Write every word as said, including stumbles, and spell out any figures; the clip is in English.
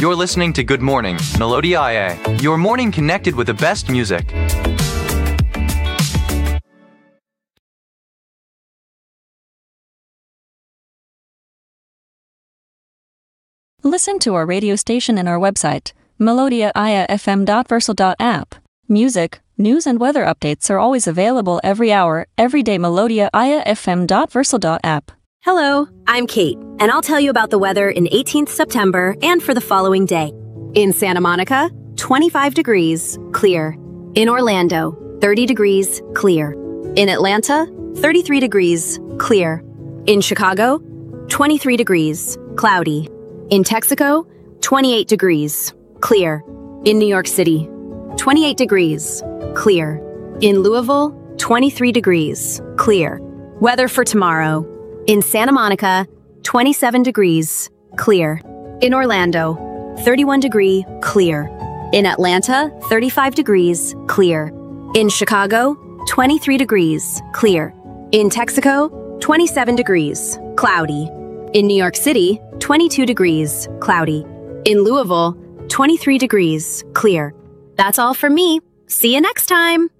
You're listening to Good Morning, Melodia I A. Your morning connected with the best music. Listen to our radio station and our website, melodia i a f m dot versal dot app. Music, news and weather updates are always available every hour, every day. melodia i a f m dot versal dot app. Hello, I'm Kate, and I'll tell you about the weather in eighteenth September and for the following day. In Santa Monica, twenty-five degrees, clear. In Orlando, thirty degrees, clear. In Atlanta, thirty-three degrees, clear. In Chicago, twenty-three degrees, cloudy. In Texaco, twenty-eight degrees, clear. In New York City, twenty-eight degrees, clear. In Louisville, twenty-three degrees, clear. Weather for tomorrow. In Santa Monica, twenty-seven degrees, clear. In Orlando, thirty-one degree, clear. In Atlanta, thirty-five degrees, clear. In Chicago, twenty-three degrees, clear. In Texaco, twenty-seven degrees, cloudy. In New York City, twenty-two degrees, cloudy. In Louisville, twenty-three degrees, clear. That's all from me. See you next time.